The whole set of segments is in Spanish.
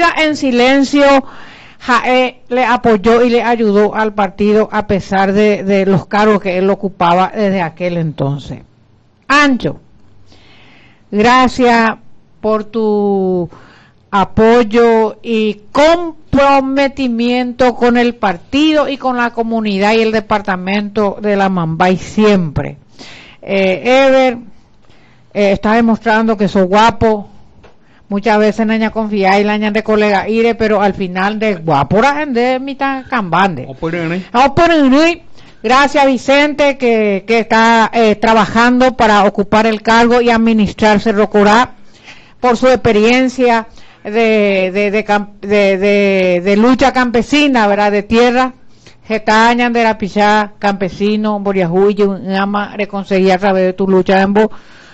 todavía en silencio Jaé le apoyó y le ayudó al partido a pesar de los cargos que él ocupaba desde aquel entonces. Ancho, gracias por tu apoyo y comprometimiento con el partido y con la comunidad y el departamento de la Mambay siempre. Ever, está demostrando que sos guapo. Muchas veces naña confía y la ña de colega ire, pero al final de guapo de mitad cambande. Gracias Vicente que está trabajando para ocupar el cargo y administrar Cerro Corá por su experiencia de lucha campesina, ¿verdad? De tierra. Getaña de la pichá campesino, Boriajuyo, ama reconciliar a través de tu lucha en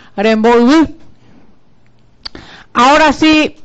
Ahora sí,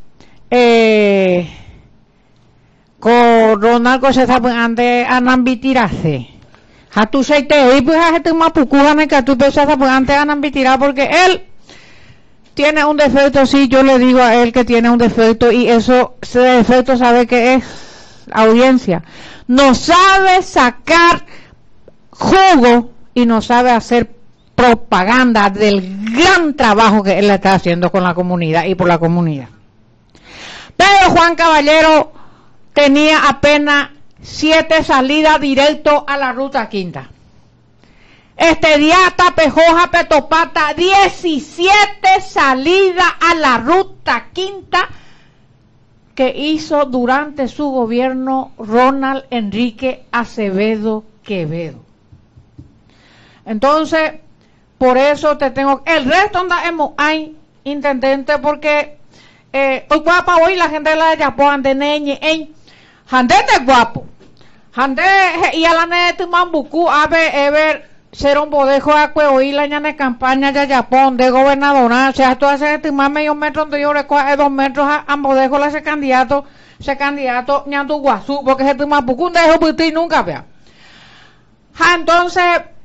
con Ronaldo se sabe antes anambitirase. A tu seite y pues a tu mapucujane que tú pensas antes anambitirar porque él tiene un defecto, sí, yo le digo a él que tiene un defecto y ese defecto sabe que es audiencia. No sabe sacar jugo y no sabe hacer propaganda del gran trabajo que él está haciendo con la comunidad y por la comunidad. Pero Juan Caballero tenía apenas 7 salidas directo a la ruta quinta. Este día Tapejoja Petopata 17 salidas a la ruta quinta que hizo durante su gobierno Ronald Enrique Acevedo Quevedo. Entonces, por eso te tengo el resto andamos hay intendente porque hoy guapa hoy la gente de la Yapó ande neñe ande de guapo ande y a la net mambucu ave ever ser un bodejo acue hoy la ñane campaña ya Yapón de gobernadora o sea esto hace este más medio metro donde yo recoge 2 metros a bodejo ese candidato ñandu guazú porque ese mambucu dejo puti nunca vea entonces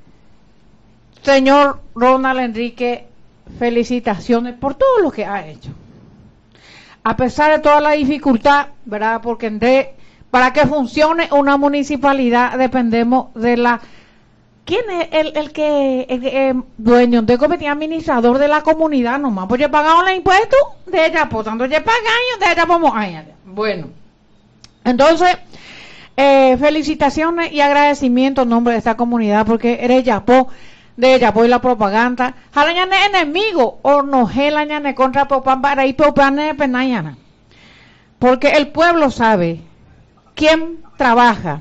señor Ronald Enrique, felicitaciones por todo lo que ha hecho. A pesar de toda la dificultad, ¿verdad? Porque para que funcione una municipalidad dependemos de la... ¿Quién es el dueño de comité administrador de la comunidad nomás? Pues yo he pagado los impuestos de ella, por tanto yo he pagado de ella como años. Bueno, entonces... felicitaciones y agradecimiento en nombre de esta comunidad porque eres Yapó de Yapó y la propaganda jalañane enemigo o no jalañane contra popambara y popane penayana porque el pueblo sabe quién trabaja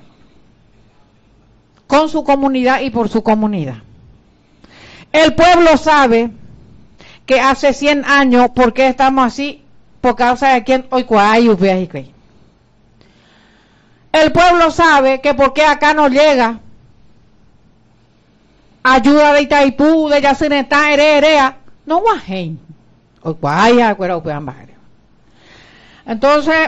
con su comunidad y por su comunidad. El pueblo sabe que hace 100 años por qué estamos así por causa de quién hoy cuayo veas. El pueblo sabe que porque acá no llega ayuda de Itaipú, de Yacinetá, Herea, no guajen. Hoy guaya, cuero, entonces,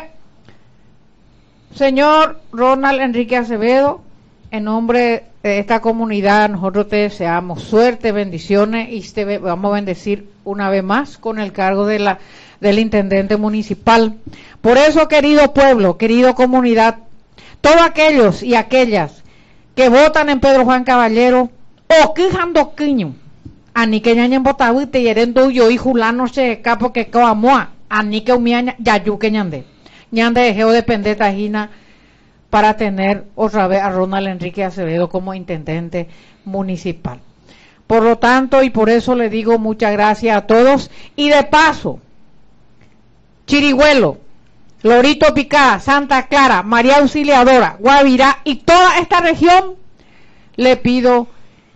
señor Ronald Enrique Acevedo, en nombre de esta comunidad, nosotros te deseamos suerte, bendiciones y te vamos a bendecir una vez más con el cargo de del intendente municipal. Por eso, querido pueblo, querido comunidad, todos aquellos y aquellas que votan en Pedro Juan Caballero o quejando quiño ani que ñañen votado y te yeren yo y julano se capo que coamoa ani que umiaña yayu que ñande dejó de pender tajina para tener otra vez a Ronald Enrique Acevedo como intendente municipal. Por lo tanto y por eso le digo muchas gracias a todos y de paso Chirigüelo, Lorito Picá, Santa Clara, María Auxiliadora, Guavirá y toda esta región le pido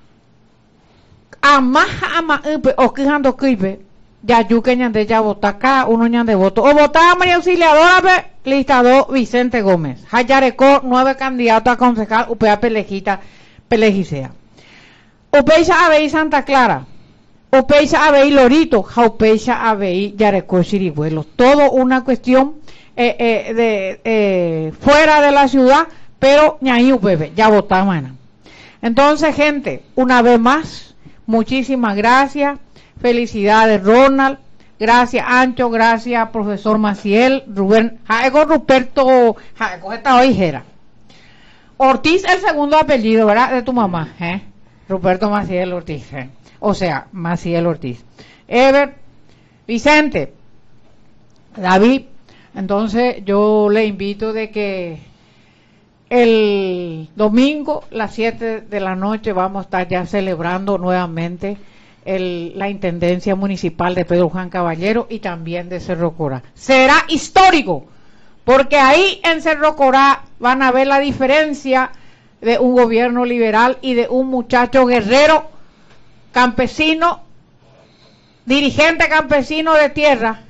a más o quejando que ya yuque ñande ya vota acá uno ñande voto o votaba María Auxiliadora listado Vicente Gómez Hayarecó 9 candidatos a concejal upea pelejicea upeixa abei Santa Clara upeixa abei Lorito upeixa abei Yarecó Chirigüelo todo una cuestión fuera de la ciudad pero ñaí upebe ya votamos. Entonces gente una vez más muchísimas gracias, felicidades Ronald, gracias Ancho, gracias profesor Maciel, Rubén, Jaego Ruperto, Jaego esta hojera. Ortiz el segundo apellido, ¿verdad? De tu mamá, Ruperto Maciel Ortiz, o sea, Maciel Ortiz. Ever, Vicente, David, entonces yo le invito de que el domingo, las 7 de la noche, vamos a estar ya celebrando nuevamente la intendencia municipal de Pedro Juan Caballero y también de Cerro Corá. Será histórico, porque ahí en Cerro Corá van a ver la diferencia de un gobierno liberal y de un muchacho guerrero, campesino, dirigente campesino de tierra,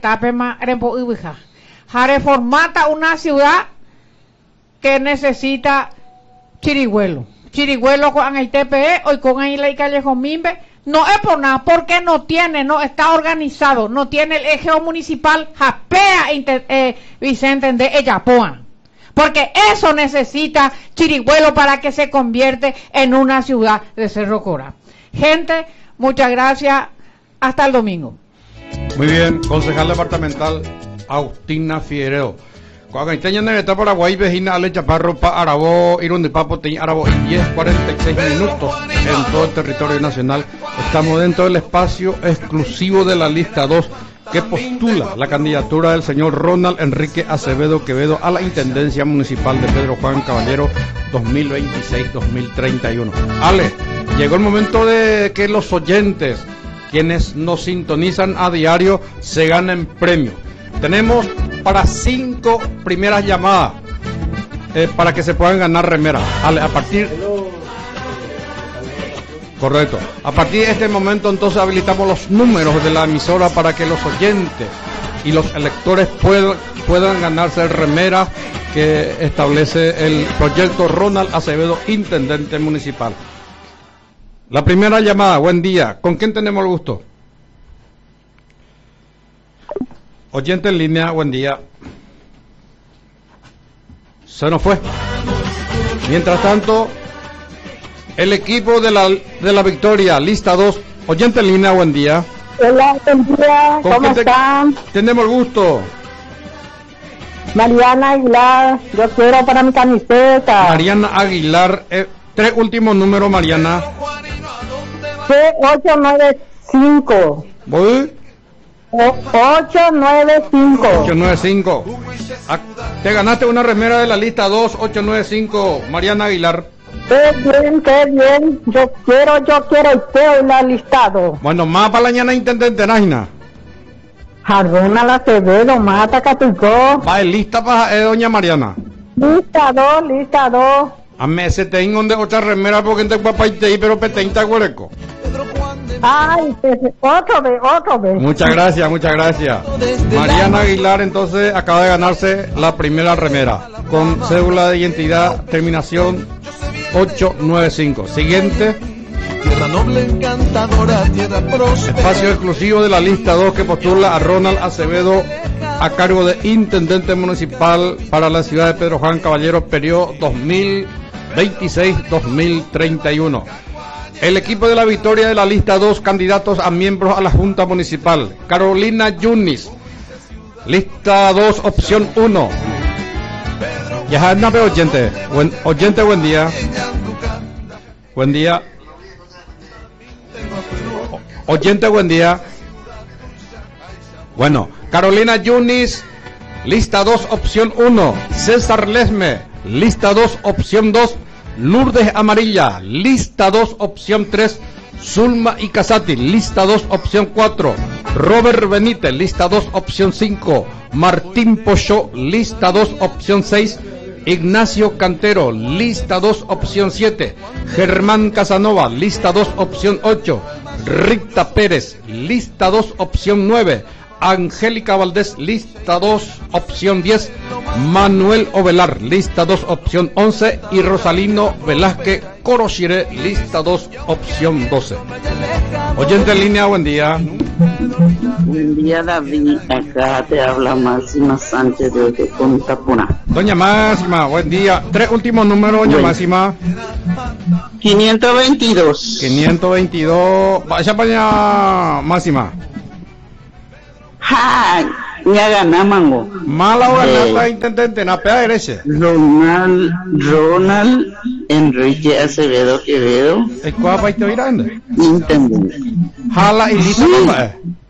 reformata una ciudad que necesita Chirigüelo con el TPE hoy con el y Callejón Mimbe, no es por nada, porque no está organizado, no tiene el eje municipal, japea Vicente de Ellapoa, porque eso necesita Chirigüelo para que se convierte en una ciudad de Cerro Corá. Gente, muchas gracias, hasta el domingo. Muy bien, concejal departamental Agustina Figueredo. Cuando está Paraguay, vecina Ale Chaparro, pa Arabo, Irundipapo, Arabo, 10:46 minutos en todo el territorio nacional. Estamos dentro del espacio exclusivo de la lista 2 que postula la candidatura del señor Ronald Enrique Acevedo Quevedo a la Intendencia Municipal de Pedro Juan Caballero 2026-2031. Ale, llegó el momento de que los oyentes, quienes nos sintonizan a diario, se ganen premios. Tenemos para 5 primeras llamadas para que se puedan ganar remeras. A partir correcto. A partir de este momento entonces habilitamos los números de la emisora para que los oyentes y los electores puedan ganarse remeras que establece el proyecto Ronald Acevedo, intendente municipal. La primera llamada, buen día. ¿Con quién tenemos el gusto? Oyente en línea, buen día. Se nos fue. Mientras tanto, el equipo de la victoria, lista 2, oyente en línea, buen día. Hola, buen día, ¿cómo están? Tenemos el gusto. Mariana Aguilar, yo quiero para mi camiseta. Mariana Aguilar, 3 últimos números, Mariana. C895. ¿Voy? 895. 895. Te ganaste una remera de la lista 2, 895, Mariana Aguilar. Qué bien. Yo quiero el la listado. Bueno, más para la mañana, intendente Nájina. Ronald Acevedo, mata Catuicó. Va, lista para doña Mariana. Lista 2. A meses tengo de otra remera porque te papá y te pero petenta hueco. Ay, otro vez. Muchas gracias. Mariana Aguilar entonces acaba de ganarse la primera remera con cédula de identidad terminación 895. Siguiente. Tierra noble, encantadora, tierra próspera. Espacio exclusivo de la lista 2 que postula a Ronald Acevedo a cargo de intendente municipal para la ciudad de Pedro Juan Caballero, periodo 2026-2031. El equipo de la victoria de la lista 2, candidatos a miembros a la Junta Municipal. Carolina Yunis, lista 2, opción 1. Yahannabe oyente. Oyente, buen día. Buen día. Oyente, buen día. Bueno, Carolina Yunis, lista 2, opción 1. César Lesme, lista 2, opción 2. Lourdes Amarilla, lista 2, opción 3. Zulma y Casati, lista 2, opción 4. Robert Benítez, lista 2, opción 5. Martín Pochó, lista 2, opción 6. Ignacio Cantero, lista 2, opción 7. Germán Casanova, lista 2, opción 8. Rita Pérez, lista 2, opción 9. Angélica Valdés, lista 2, opción 10. Manuel Ovelar, lista 2, opción 11. Y Rosalino Velázquez Corochire, lista 2, opción 12. Oyente en línea, buen día. Buen día, David. Acá te habla Máxima Sánchez de Contapuna. Doña Máxima, buen día. 3 últimos números, doña Máxima. 522. 522. Vaya para allá, Máxima. ¡Ja! Ya ganamos. Mala o ganata, intendente, na pea derecha. Ronald Enrique Acevedo Quevedo, Es cuapa y te oirán. intendente. Jala y lista para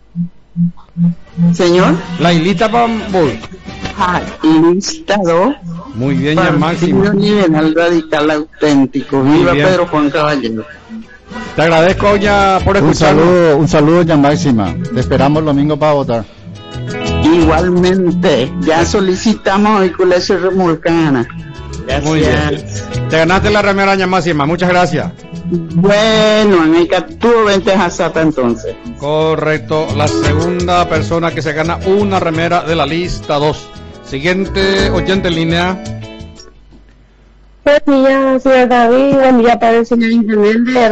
Señor, la ilita para bol. lista 2. Muy bien, ya Partido Máximo. Liberal Radical Auténtico. Viva bien. Pedro Juan Caballero. Te agradezco, ya por escucharnos. Un saludo, ya Máxima. Te esperamos el domingo para votar. Igualmente, ya solicitamos hoy Colegio Remolcana. Muy bien. Te ganaste la remera, ya Máxima. Muchas gracias. Bueno, en el capturo 20 Hazata entonces. Correcto. La segunda persona que se gana una remera de la lista 2. Siguiente oyente en línea. Buen día, señor David. Buen día para el señor intendente.